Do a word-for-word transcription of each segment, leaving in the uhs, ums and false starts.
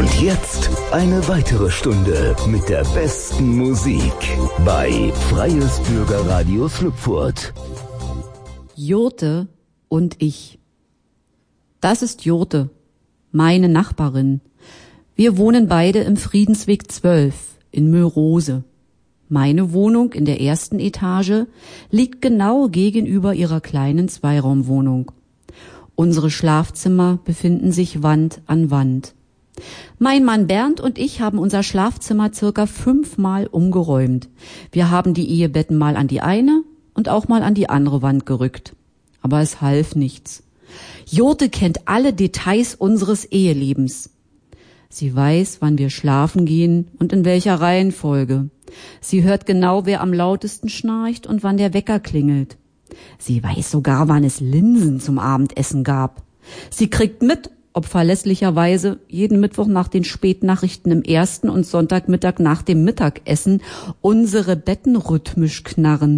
Und jetzt eine weitere Stunde mit der besten Musik bei Freies Bürgerradio Schlüpfurt. Jurte und ich. Das ist Jurte, meine Nachbarin. Wir wohnen beide im Friedensweg zwölf in Mörose. Meine Wohnung in der ersten Etage liegt genau gegenüber ihrer kleinen Zweiraumwohnung. Unsere Schlafzimmer befinden sich Wand an Wand. Mein Mann Bernd und ich haben unser Schlafzimmer circa fünfmal umgeräumt. Wir haben die Ehebetten mal an die eine und auch mal an die andere Wand gerückt. Aber es half nichts. Jurte kennt alle Details unseres Ehelebens. Sie weiß, wann wir schlafen gehen und in welcher Reihenfolge. Sie hört genau, wer am lautesten schnarcht und wann der Wecker klingelt. Sie weiß sogar, wann es Linsen zum Abendessen gab. Sie kriegt mit, ob verlässlicherweise jeden Mittwoch nach den Spätnachrichten im ersten und Sonntagmittag nach dem Mittagessen unsere Betten rhythmisch knarren.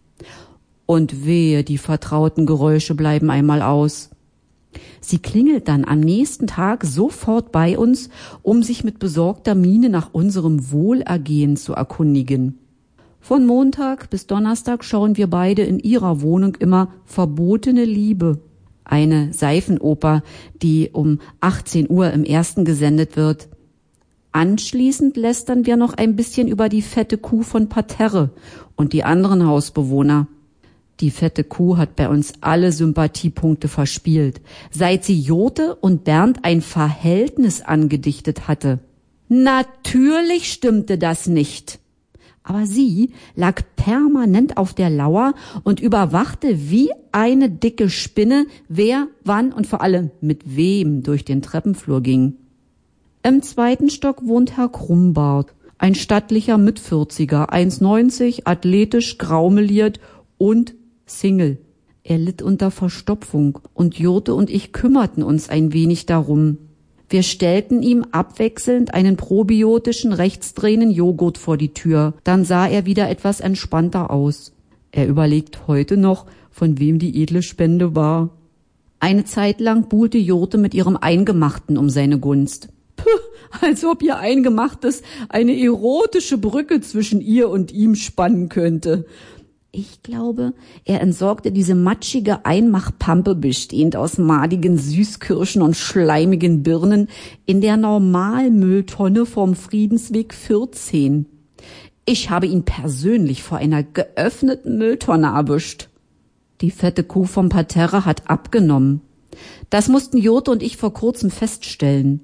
Und wehe, die vertrauten Geräusche bleiben einmal aus. Sie klingelt dann am nächsten Tag sofort bei uns, um sich mit besorgter Miene nach unserem Wohlergehen zu erkundigen. Von Montag bis Donnerstag schauen wir beide in ihrer Wohnung immer Verbotene Liebe, eine Seifenoper, die um achtzehn Uhr im ersten gesendet wird. Anschließend lästern wir noch ein bisschen über die fette Kuh von Parterre und die anderen Hausbewohner. Die fette Kuh hat bei uns alle Sympathiepunkte verspielt, seit sie Jurte und Bernd ein Verhältnis angedichtet hatte. Natürlich stimmte das nicht. Aber sie lag permanent auf der Lauer und überwachte wie eine dicke Spinne, wer, wann und vor allem mit wem durch den Treppenflur ging. Im zweiten Stock wohnt Herr Krummbart, ein stattlicher Mitvierziger, eins neunzig, athletisch, graumeliert und Single. Er litt unter Verstopfung und Jurte und ich kümmerten uns ein wenig darum. Wir stellten ihm abwechselnd einen probiotischen rechtsdrehenden Joghurt vor die Tür. Dann sah er wieder etwas entspannter aus. Er überlegt heute noch, von wem die edle Spende war. Eine Zeit lang buhlte Jurte mit ihrem Eingemachten um seine Gunst. Puh, als ob ihr Eingemachtes eine erotische Brücke zwischen ihr und ihm spannen könnte. Ich glaube, er entsorgte diese matschige Einmachpampe, bestehend aus madigen Süßkirschen und schleimigen Birnen, in der Normalmülltonne vom Friedensweg vierzehn. Ich habe ihn persönlich vor einer geöffneten Mülltonne erwischt. Die fette Kuh vom Parterre hat abgenommen. Das mussten Jurte und ich vor kurzem feststellen.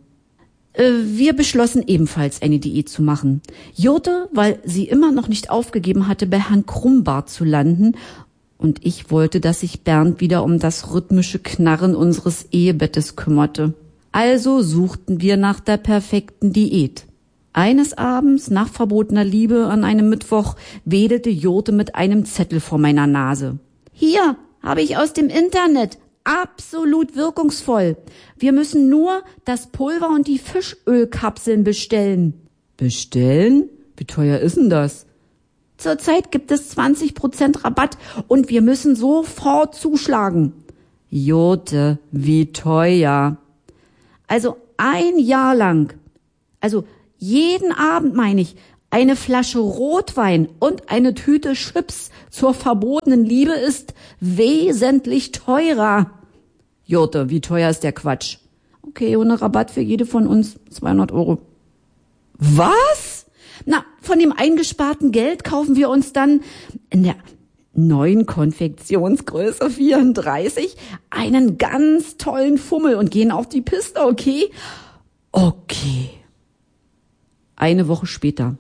Wir beschlossen ebenfalls eine Diät zu machen. Jurte, weil sie immer noch nicht aufgegeben hatte, bei Herrn Krummbart zu landen, und ich wollte, dass sich Bernd wieder um das rhythmische Knarren unseres Ehebettes kümmerte. Also suchten wir nach der perfekten Diät. Eines Abends, nach verbotener Liebe an einem Mittwoch, wedelte Jurte mit einem Zettel vor meiner Nase. Hier habe ich aus dem Internet. Absolut wirkungsvoll. Wir müssen nur das Pulver und die Fischölkapseln bestellen. Bestellen? Wie teuer ist denn das? Zurzeit gibt es zwanzig Prozent Rabatt und wir müssen sofort zuschlagen. Jurte, wie teuer. Also ein Jahr lang. Also jeden Abend, meine ich, eine Flasche Rotwein und eine Tüte Chips zur verbotenen Liebe ist wesentlich teurer. Jurte, wie teuer ist der Quatsch? Okay, ohne Rabatt für jede von uns zweihundert Euro. Was? Na, von dem eingesparten Geld kaufen wir uns dann in der neuen Konfektionsgröße vierunddreißig einen ganz tollen Fummel und gehen auf die Piste, okay? Okay. Eine Woche später.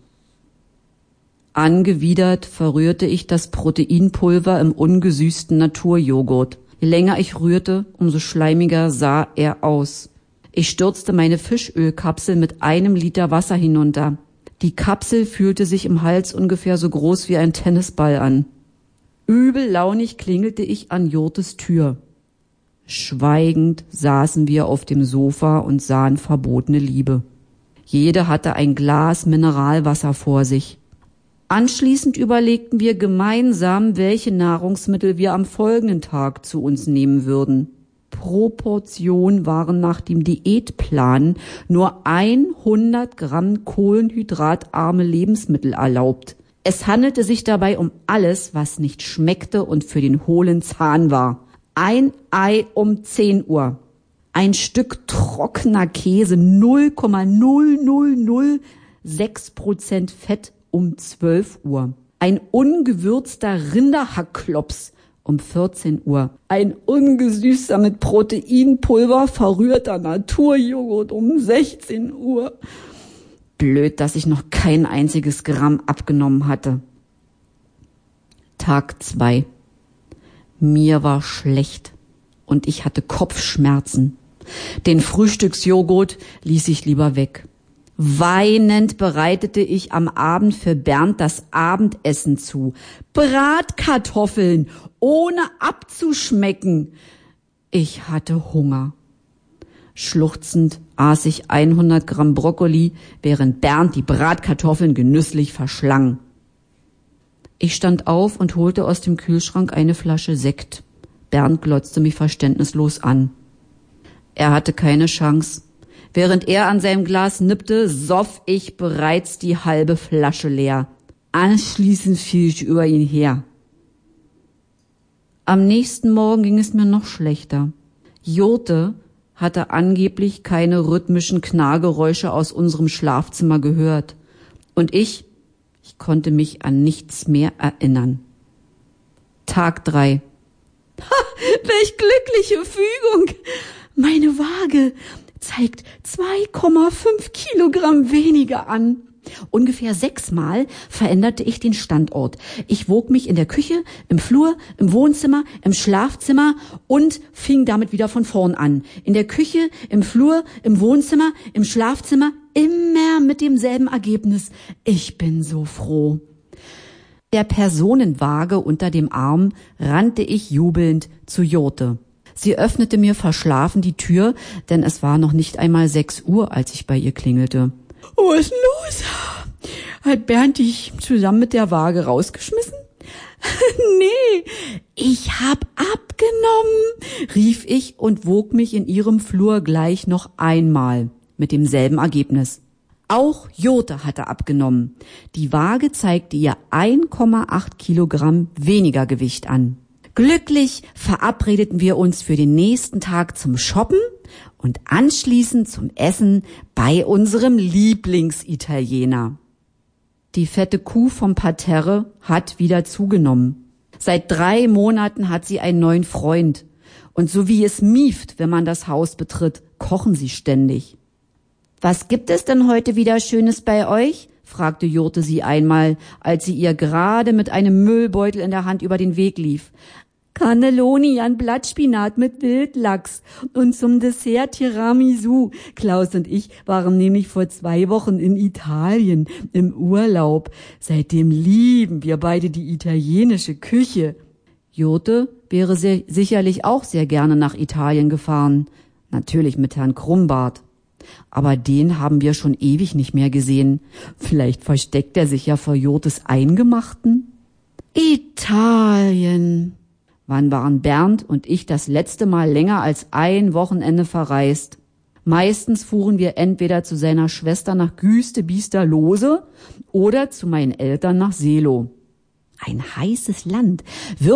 Angewidert verrührte ich das Proteinpulver im ungesüßten Naturjoghurt. Je länger ich rührte, umso schleimiger sah er aus. Ich stürzte meine Fischölkapsel mit einem Liter Wasser hinunter. Die Kapsel fühlte sich im Hals ungefähr so groß wie ein Tennisball an. Übellaunig klingelte ich an Jurtes Tür. Schweigend saßen wir auf dem Sofa und sahen verbotene Liebe. Jede hatte ein Glas Mineralwasser vor sich. Anschließend überlegten wir gemeinsam, welche Nahrungsmittel wir am folgenden Tag zu uns nehmen würden. Proportion waren nach dem Diätplan nur hundert Gramm kohlenhydratarme Lebensmittel erlaubt. Es handelte sich dabei um alles, was nicht schmeckte und für den hohlen Zahn war. Ein Ei um zehn Uhr. Ein Stück trockener Käse, null Komma null null null sechs Prozent Fett um zwölf Uhr. Ein ungewürzter Rinderhackklops um vierzehn Uhr. Ein ungesüßter mit Proteinpulver verrührter Naturjoghurt um sechzehn Uhr. Blöd, dass ich noch kein einziges Gramm abgenommen hatte. Tag zwei. Mir war schlecht und ich hatte Kopfschmerzen. Den Frühstücksjoghurt ließ ich lieber weg. Weinend bereitete ich am Abend für Bernd das Abendessen zu. Bratkartoffeln, ohne abzuschmecken. Ich hatte Hunger. Schluchzend aß ich hundert Gramm Brokkoli, während Bernd die Bratkartoffeln genüsslich verschlang. Ich stand auf und holte aus dem Kühlschrank eine Flasche Sekt. Bernd glotzte mich verständnislos an. Er hatte keine Chance. Während er an seinem Glas nippte, soff ich bereits die halbe Flasche leer. Anschließend fiel ich über ihn her. Am nächsten Morgen ging es mir noch schlechter. Jurte hatte angeblich keine rhythmischen Knarrgeräusche aus unserem Schlafzimmer gehört. Und ich, ich konnte mich an nichts mehr erinnern. Tag drei. Ha, welch glückliche Fügung! Meine Waage zeigt zwei Komma fünf Kilogramm weniger an. Ungefähr sechsmal veränderte ich den Standort. Ich wog mich in der Küche, im Flur, im Wohnzimmer, im Schlafzimmer und fing damit wieder von vorn an. In der Küche, im Flur, im Wohnzimmer, im Schlafzimmer, immer mit demselben Ergebnis. Ich bin so froh. Der Personenwaage unter dem Arm rannte ich jubelnd zu Jurte. Sie öffnete mir verschlafen die Tür, denn es war noch nicht einmal sechs Uhr, als ich bei ihr klingelte. »Oh, was ist los? Hat Bernd dich zusammen mit der Waage rausgeschmissen?« »Nee, ich hab abgenommen«, rief ich und wog mich in ihrem Flur gleich noch einmal mit demselben Ergebnis. Auch Jurte hatte abgenommen. Die Waage zeigte ihr ein Komma acht Kilogramm weniger Gewicht an. Glücklich verabredeten wir uns für den nächsten Tag zum Shoppen und anschließend zum Essen bei unserem Lieblingsitaliener. Die fette Kuh vom Parterre hat wieder zugenommen. Seit drei Monaten hat sie einen neuen Freund. Und so wie es mieft, wenn man das Haus betritt, kochen sie ständig. »Was gibt es denn heute wieder Schönes bei euch?« fragte Jurte sie einmal, als sie ihr gerade mit einem Müllbeutel in der Hand über den Weg lief. »Cannelloni an Blattspinat mit Wildlachs und zum Dessert Tiramisu. Klaus und ich waren nämlich vor zwei Wochen in Italien im Urlaub. Seitdem lieben wir beide die italienische Küche.« Jurte wäre sehr, sicherlich auch sehr gerne nach Italien gefahren. Natürlich mit Herrn Krummbart. Aber den haben wir schon ewig nicht mehr gesehen. Vielleicht versteckt er sich ja vor Jurtes Eingemachten. Italien. Wann waren Bernd und ich das letzte Mal länger als ein Wochenende verreist? Meistens fuhren wir entweder zu seiner Schwester nach Güste-Biesterlose oder zu meinen Eltern nach Seelow. Ein heißes Land.